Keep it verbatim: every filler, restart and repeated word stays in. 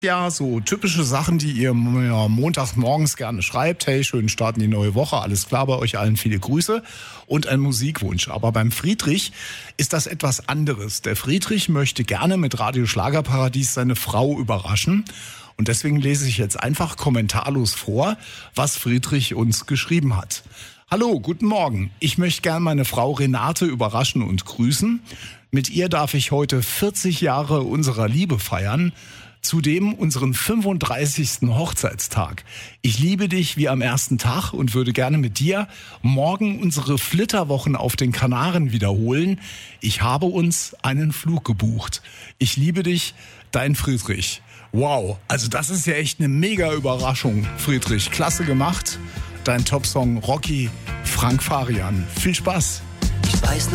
Ja, so typische Sachen, die ihr ja, montags morgens gerne schreibt. Hey, schönen Start in die neue Woche. Alles klar, bei euch allen viele Grüße und ein Musikwunsch. Aber beim Friedrich ist das etwas anderes. Der Friedrich möchte gerne mit Radio Schlagerparadies seine Frau überraschen. Und deswegen lese ich jetzt einfach kommentarlos vor, was Friedrich uns geschrieben hat. Hallo, guten Morgen. Ich möchte gerne meine Frau Renate überraschen und grüßen. Mit ihr darf ich heute vierzig Jahre unserer Liebe feiern. Zudem unseren fünfunddreißigsten Hochzeitstag. Ich liebe dich wie am ersten Tag und würde gerne mit dir morgen unsere Flitterwochen auf den Kanaren wiederholen. Ich habe uns einen Flug gebucht. Ich liebe dich, dein Friedrich. Wow, also das ist ja echt eine mega Überraschung, Friedrich. Klasse gemacht. Dein Topsong Rocky, Frank Farian. Viel Spaß. Ich weiß